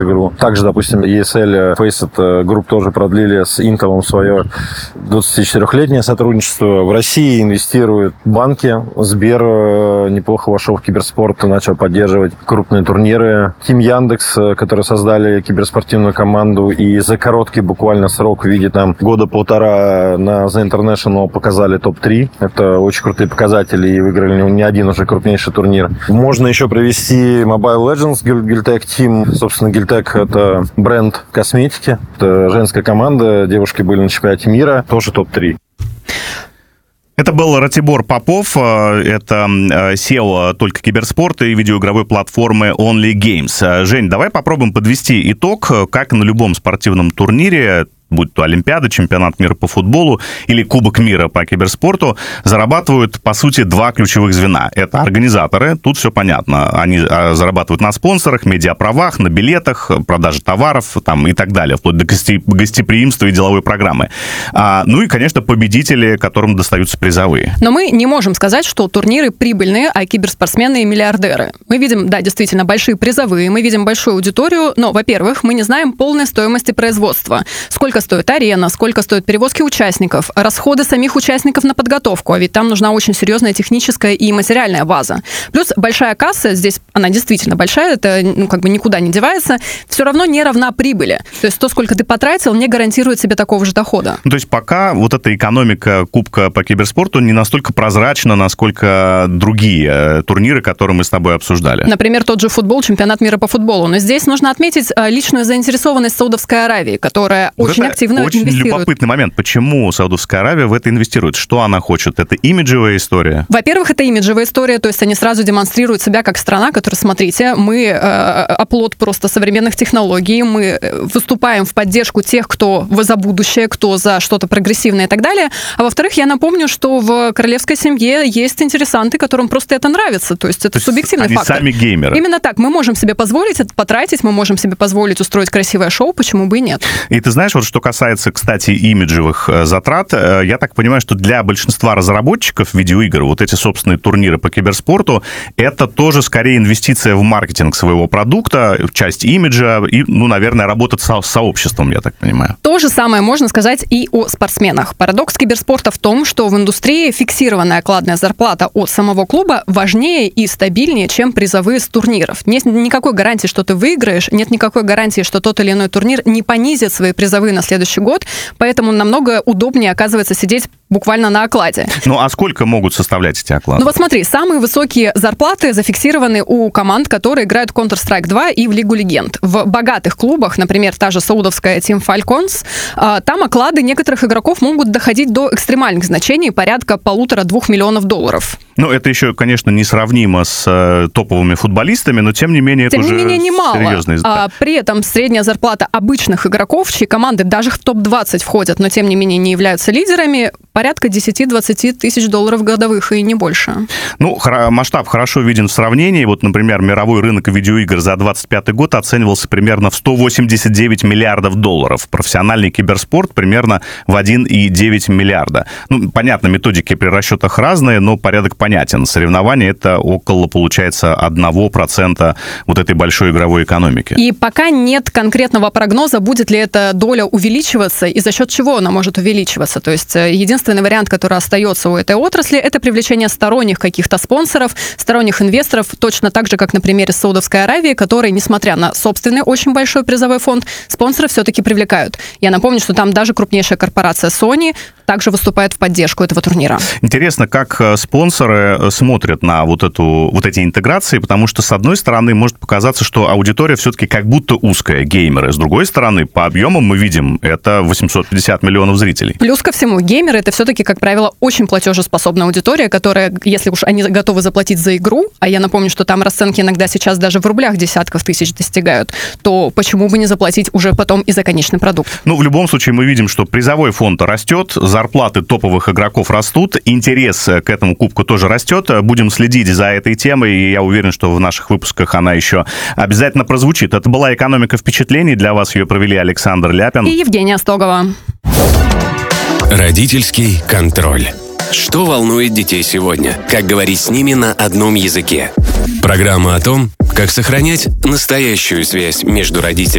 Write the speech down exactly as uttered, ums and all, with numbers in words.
игру. Также, допустим, и эс эл Faceit Group тоже продлили с Intel свое двадцатичетырёхлетнее сотрудничество. В России инвестируют банки. Сбер неплохо вошел в киберспорт и начал поддерживать крупные турниры. Тим Яндекс, которые создали киберспортивную команду и за короткий буквально срок в виде там года полтора на The International показали топ три. Это очень крутые показатели и выиграли не один уже крупнейший турнир. Можно еще привести Mobile Legends, Giltech Team. Собственно, Giltech — это бренд косметики. Это женская команда. Девушки были на чемпионате мира. Тоже топ три. Это был Ратибор Попов, это си и о только киберспорта и видеоигровой платформы Only Games. Жень, давай попробуем подвести итог, как на любом спортивном турнире, будь то Олимпиада, чемпионат мира по футболу или Кубок мира по киберспорту, зарабатывают, по сути, два ключевых звена. Это организаторы, тут все понятно. Они зарабатывают на спонсорах, медиаправах, на билетах, продаже товаров там, и так далее, вплоть до гости- гостеприимства и деловой программы. А, ну и, конечно, победители, которым достаются призовые. Но мы не можем сказать, что турниры прибыльные, а киберспортсмены миллиардеры. Мы видим, да, действительно, большие призовые, мы видим большую аудиторию, но, во-первых, мы не знаем полной стоимости производства. Сколько стоит арена, сколько стоят перевозки участников, расходы самих участников на подготовку, а ведь там нужна очень серьезная техническая и материальная база. Плюс большая касса, здесь она действительно большая, это ну, как бы никуда не девается, все равно не равна прибыли. То есть то, сколько ты потратил, не гарантирует себе такого же дохода. Ну, то есть пока вот эта экономика Кубка по киберспорту не настолько прозрачна, насколько другие турниры, которые мы с тобой обсуждали. Например, тот же футбол, чемпионат мира по футболу. Но здесь нужно отметить личную заинтересованность Саудовской Аравии, которая вот очень активно очень инвестирует. Любопытный момент. Почему Саудовская Аравия в это инвестирует? Что она хочет? Это имиджевая история? Во-первых, это имиджевая история, то есть они сразу демонстрируют себя как страна, которая, смотрите, мы э, оплот просто современных технологий, мы выступаем в поддержку тех, кто за будущее, кто за что-то прогрессивное и так далее. А во-вторых, я напомню, что в королевской семье есть интересанты, которым просто это нравится, то есть это то субъективный они фактор. Сами геймеры. Именно так. Мы можем себе позволить это потратить, мы можем себе позволить устроить красивое шоу, почему бы и нет. И ты знаешь, вот что касается, кстати, имиджевых затрат, я так понимаю, что для большинства разработчиков видеоигр вот эти собственные турниры по киберспорту, это тоже скорее инвестиция в маркетинг своего продукта, в часть имиджа и, ну, наверное, работать со- с сообществом, я так понимаю. То же самое можно сказать и о спортсменах. Парадокс киберспорта в том, что в индустрии фиксированная окладная зарплата от самого клуба важнее и стабильнее, чем призовые с турниров. Нет никакой гарантии, что ты выиграешь, нет никакой гарантии, что тот или иной турнир не понизит свои призовые на следующий год, поэтому намного удобнее, оказывается, сидеть буквально на окладе. Ну, а сколько могут составлять эти оклады? Ну вот смотри, самые высокие зарплаты зафиксированы у команд, которые играют в Counter-Strike два и в Лигу Легенд. В богатых клубах, например, та же саудовская Team Falcons, там оклады некоторых игроков могут доходить до экстремальных значений, порядка полутора-двух миллионов долларов. Ну, это еще, конечно, несравнимо с э, топовыми футболистами, но, тем не менее, тем это не уже менее, немало. серьезный издат. А, при этом средняя зарплата обычных игроков, чьи команды даже в топ двадцать входят, но, тем не менее, не являются лидерами, порядка десять-двадцать тысяч долларов годовых и не больше. Ну, хра- масштаб хорошо виден в сравнении. Вот, например, мировой рынок видеоигр за двадцать пятый год оценивался примерно в сто восемьдесят девять миллиардов долларов. Профессиональный киберспорт примерно в один целых девять десятых миллиарда. Ну, понятно, методики при расчетах разные, но порядок понятен. Соревнования — это около, получается, один процент вот этой большой игровой экономики. И пока нет конкретного прогноза, будет ли эта доля увеличиваться и за счет чего она может увеличиваться. То есть единственный вариант, который остается у этой отрасли, это привлечение сторонних каких-то спонсоров, сторонних инвесторов, точно так же, как на примере Саудовской Аравии, которые, несмотря на собственный очень большой призовой фонд, спонсоры все-таки привлекают. Я напомню, что там даже крупнейшая корпорация Sony также выступает в поддержку этого турнира. Интересно, как спонсоры смотрят на вот, эту, вот эти интеграции, потому что, с одной стороны, может показаться, что аудитория все-таки как будто узкая, геймеры. С другой стороны, по объемам мы видим, это восемьсот пятьдесят миллионов зрителей. Плюс ко всему, геймеры — это все-таки, как правило, очень платежеспособная аудитория, которая, если уж они готовы заплатить за игру, а я напомню, что там расценки иногда сейчас даже в рублях десятков тысяч достигают, то почему бы не заплатить уже потом и за конечный продукт? Ну, в любом случае, мы видим, что призовой фонд растет, зарплаты топовых игроков растут, интерес к этому кубку тоже растет. Будем следить за этой темой, и я уверен, что в наших выпусках она еще обязательно прозвучит. Это была «Экономика впечатлений». Для вас ее провели Александр Ляпин и Евгения Стогова. Родительский контроль. Что волнует детей сегодня? Как говорить с ними на одном языке? Программа о том, Как сохранять настоящую связь между родителями